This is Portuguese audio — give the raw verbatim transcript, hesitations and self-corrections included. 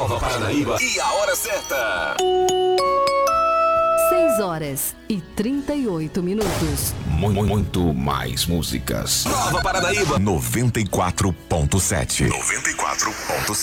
Nova Paranaíba e a hora certa. seis horas e trinta e oito minutos. Muito, muito mais músicas. Nova Paranaíba noventa e quatro ponto sete. noventa e quatro ponto sete.